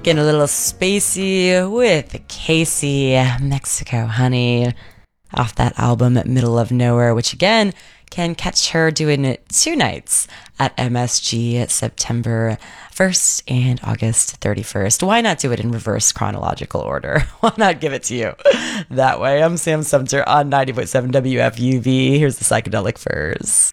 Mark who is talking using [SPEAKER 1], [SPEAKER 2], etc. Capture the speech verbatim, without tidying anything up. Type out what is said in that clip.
[SPEAKER 1] Getting a little spacey with Casey, Mexico Honey, off that album Middle of Nowhere, which again can catch her doing it two nights at M S G September first and August thirty-first. Why not do it in reverse chronological order? Why not give it to you that way? I'm Sam Sumter on ninety point seven W F U V. Here's the Psychedelic Furs.